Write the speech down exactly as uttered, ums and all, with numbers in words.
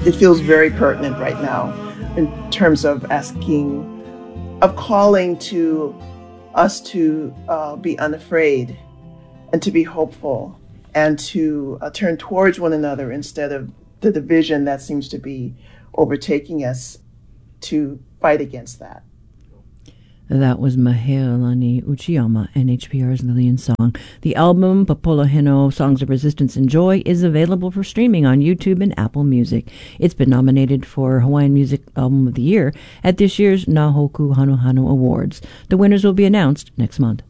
it feels very pertinent right now in terms of asking, of calling to us to uh, be unafraid and to be hopeful and to uh, turn towards one another instead of the division that seems to be overtaking us, to fight against that. That was Mahealani Uchiyama, N H P R's Lillian Song. The album, Papola Hino, Songs of Resistance and Joy, is available for streaming on YouTube and Apple Music. It's been nominated for Hawaiian Music Album of the Year at this year's Nahoku Hano Hano Awards. The winners will be announced next month.